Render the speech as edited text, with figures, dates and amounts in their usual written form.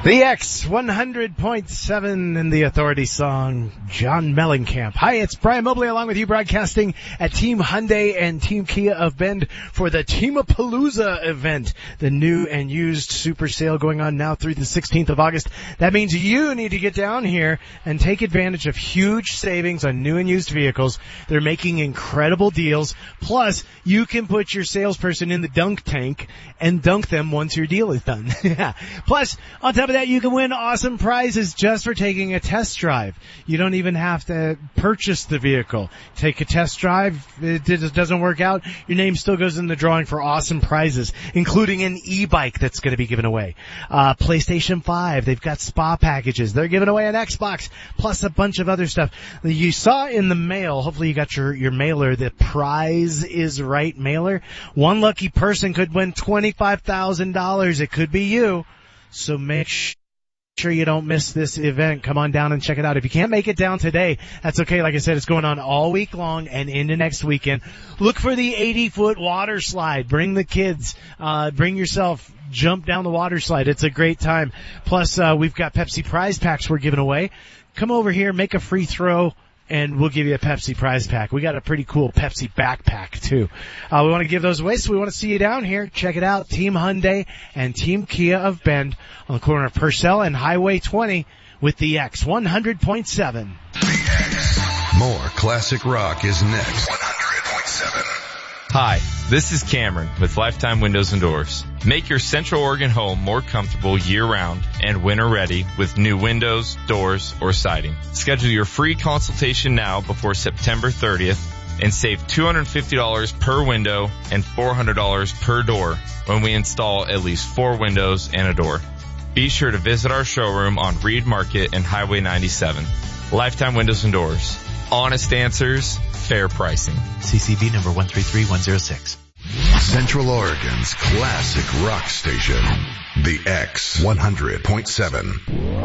The X 100.7 in the Authority song, John Mellencamp. Hi, it's Brian Mobley along with you broadcasting at Team Hyundai and Team Kia of Bend for the Teamapalooza event, the new and used super sale going on now through the 16th of August. That means you need to get down here and take advantage of huge savings on new and used vehicles. They're making incredible deals. Plus, you can put your salesperson in the dunk tank and dunk them once your deal is done. Plus, on top of that, you can win awesome prizes just for taking a test drive. You don't even have to purchase the vehicle. Take a test drive. It doesn't work out. Your name still goes in the drawing for awesome prizes, including an e-bike that's going to be given away. PlayStation 5. They've got spa packages. They're giving away an Xbox, plus a bunch of other stuff. You saw in the mail, hopefully you got your mailer, the Prize is Right mailer. One lucky person could win $25,000. It could be you. So make sure you don't miss this event. Come on down and check it out. If you can't make it down today, that's okay. Like I said, it's going on all week long and into next weekend. Look for the 80-foot water slide. Bring the kids. Bring yourself. Jump down the water slide. It's a great time. Plus, we've got Pepsi prize packs we're giving away. Come over here, make a free throw, and we'll give you a Pepsi prize pack. We got a pretty cool Pepsi backpack, too. We want to give those away, so we want to see you down here. Check it out. Team Hyundai and Team Kia of Bend on the corner of Purcell and Highway 20 with the X 100.7. The X. More classic rock is next. 100.7. Hi, this is Cameron with Lifetime Windows and Doors. Make your Central Oregon home more comfortable year-round and winter-ready with new windows, doors, or siding. Schedule your free consultation now before September 30th and save $250 per window and $400 per door when we install at least 4 windows and a door. Be sure to visit our showroom on Reed Market and Highway 97. Lifetime Windows and Doors. Honest answers, fair pricing. CCV number 133106. Central Oregon's classic rock station. The X 100.7.